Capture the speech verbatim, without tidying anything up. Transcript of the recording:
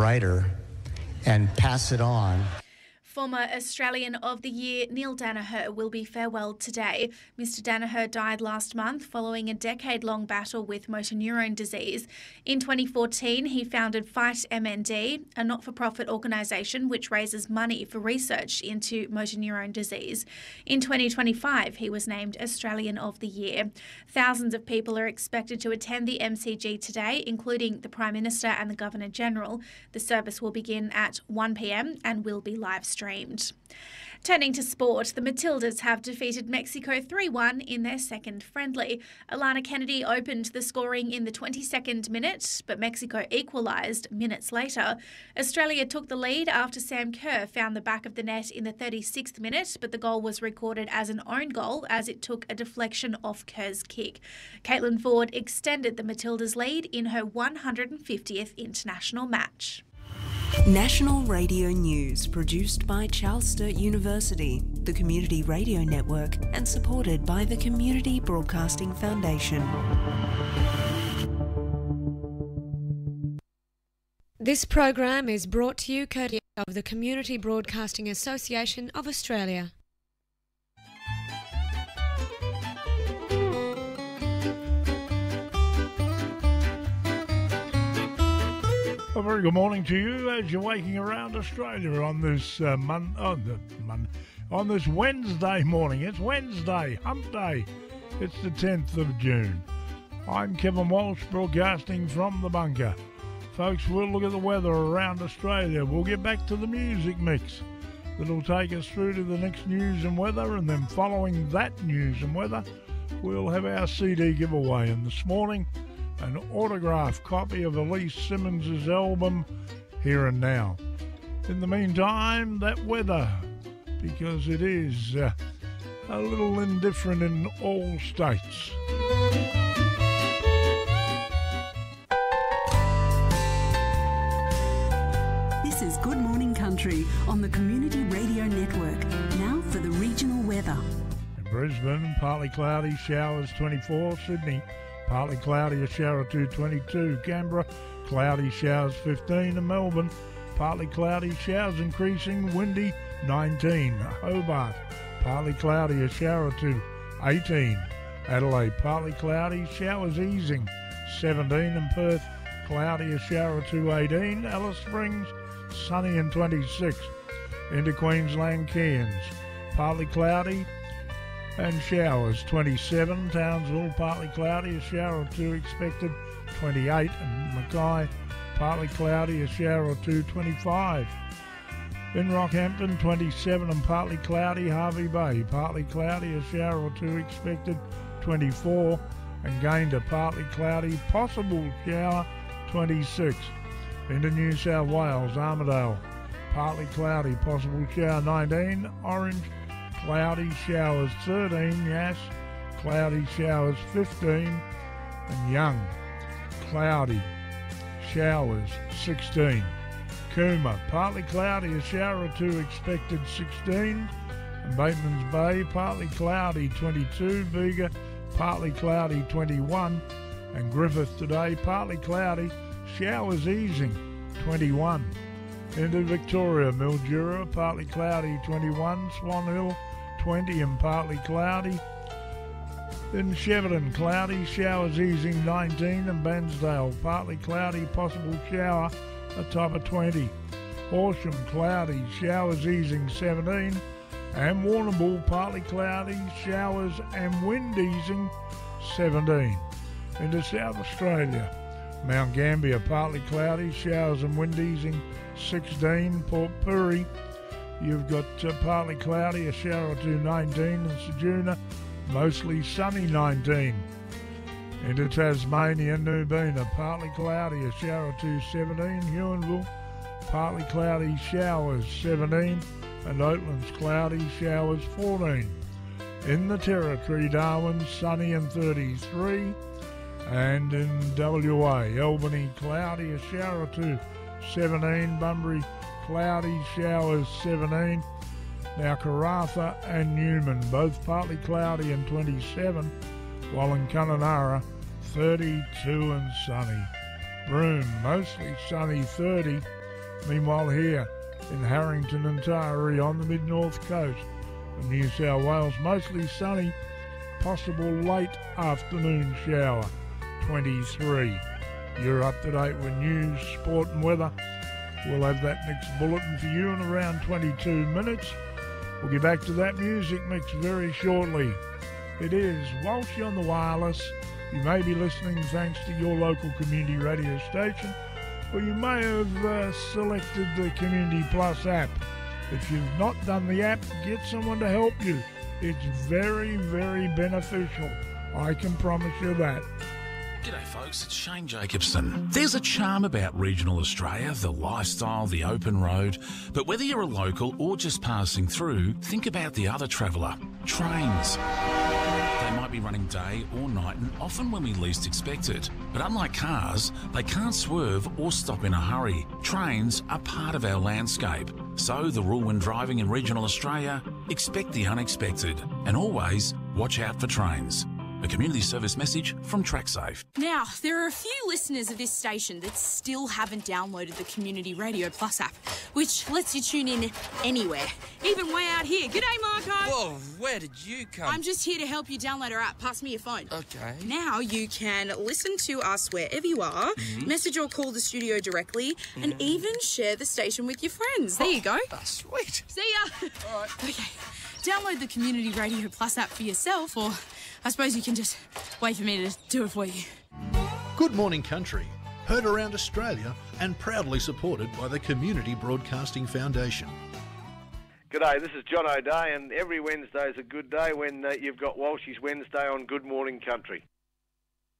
brighter and pass it on. Former Australian of the Year Neil Daniher will be farewelled today. Mister Daniher died last month following a decade-long battle with motor neurone disease. In twenty fourteen, he founded Fight M N D, a not-for-profit organisation which raises money for research into motor neurone disease. In twenty twenty-five, he was named Australian of the Year. Thousands of people are expected to attend the M C G today, including the Prime Minister and the Governor-General. The service will begin at one p m and will be live-streamed. Streamed. Turning to sport, the Matildas have defeated Mexico three one in their second friendly. Alana Kennedy opened the scoring in the twenty-second minute, but Mexico equalised minutes later. Australia took the lead after Sam Kerr found the back of the net in the thirty-sixth minute, but the goal was recorded as an own goal as it took a deflection off Kerr's kick. Caitlin Ford extended the Matildas' lead in her one hundred fiftieth international match. National Radio News, produced by Charles Sturt University, the Community Radio Network, and supported by the Community Broadcasting Foundation. This program is brought to you courtesy of the Community Broadcasting Association of Australia. A very good morning to you as you're waking around Australia on this uh, mon- oh, the mon- on this Wednesday morning. It's Wednesday, hump day. It's the tenth of June. I'm Kevin Walsh, broadcasting from the bunker. Folks, we'll look at the weather around Australia. We'll get back to the music mix that'll take us through to the next news and weather, and then following that news and weather, we'll have our C D giveaway. And this morning, an autographed copy of Elise Simmons' album, Here and Now. In the meantime, that weather, because it is uh, a little indifferent in all states. This is Good Morning Country on the Community Radio Network. Now for the regional weather. In Brisbane, partly cloudy, showers twenty-four. Sydney, partly cloudy, a shower or two, twenty-two. Canberra, cloudy, showers fifteen. And Melbourne, partly cloudy, showers increasing, windy, nineteen. Hobart, partly cloudy, a shower or two, eighteen. Adelaide, partly cloudy, showers easing, seventeen. And Perth, cloudy, a shower or two, eighteen. Alice Springs, sunny and twenty-six. Into Queensland, Cairns, partly cloudy and showers, twenty-seven. Townsville, partly cloudy, a shower or two expected, twenty-eight. And Mackay, partly cloudy, a shower or two, twenty-five. In Rockhampton, twenty-seven and partly cloudy. Harvey Bay, partly cloudy, a shower or two expected, twenty-four. And Gayndah, partly cloudy, possible shower, twenty-six. Into New South Wales, Armidale, partly cloudy, possible shower, nineteen. Orange, cloudy, showers thirteen. Yass, cloudy, showers fifteen. And Young, cloudy, showers sixteen. Cooma, partly cloudy, a shower or two expected, sixteen. And Bateman's Bay, partly cloudy, twenty-two. Bega, partly cloudy, twenty-one. And Griffith today, partly cloudy, showers easing, twenty-one. Into Victoria, Mildura, partly cloudy, twenty-one. Swan Hill, twenty and partly cloudy. In Shepparton, cloudy, showers easing, nineteen. And Bansdale, partly cloudy, possible shower, a top of twenty. Horsham, cloudy, showers easing, seventeen. And Warrnambool, partly cloudy, showers and wind easing, seventeen. Into South Australia, Mount Gambier, partly cloudy, showers and wind easing, sixteen. Port Pirie, you've got uh, partly cloudy, a shower or two, nineteen. And Ceduna, mostly sunny, nineteen. Into Tasmania, Nubina, partly cloudy, a shower or two, seventeen. Huonville, partly cloudy, showers, seventeen. And Oatlands, cloudy, showers, fourteen. In the Territory, Darwin, sunny and thirty-three. And in W A, Albany, cloudy, a shower or two, seventeen. Bunbury, cloudy, showers, seventeen. Now Karratha and Newman, both partly cloudy and twenty-seven, while in Kununurra, thirty-two and sunny. Broome, mostly sunny, thirty. Meanwhile here in Harrington and Taree on the mid-north coast of New South Wales, mostly sunny, possible late afternoon shower, twenty-three. You're up to date with news, sport and weather. We'll have that next bulletin for you in around twenty-two minutes. We'll get back to that music mix very shortly. It is Walshy on the wireless. You may be listening thanks to your local community radio station, or you may have uh, selected the Community Plus app. If you've not done the app, get someone to help you. It's very, very beneficial. I can promise you that. G'day folks, it's Shane Jacobson. There's a charm about regional Australia, the lifestyle, the open road. But whether you're a local or just passing through, think about the other traveller, trains. They might be running day or night and often when we least expect it. But unlike cars, they can't swerve or stop in a hurry. Trains are part of our landscape. So the rule when driving in regional Australia, expect the unexpected and always watch out for trains. A community service message from TrackSafe. Now, there are a few listeners of this station that still haven't downloaded the Community Radio Plus app, which lets you tune in anywhere, even way out here. G'day, Marco. Whoa, where did you come? I'm just here to help you download our app. Pass me your phone. Okay. Now you can listen to us wherever you are, mm-hmm. message or call the studio directly, mm-hmm. and even share the station with your friends. There you go. Oh, sweet. See ya. All right. Okay. Download the Community Radio Plus app for yourself, or I suppose you can just wait for me to do it for you. Good Morning Country, heard around Australia and proudly supported by the Community Broadcasting Foundation. G'day, this is John O'Day, and every Wednesday is a good day when uh, you've got Walshy's Wednesday on Good Morning Country.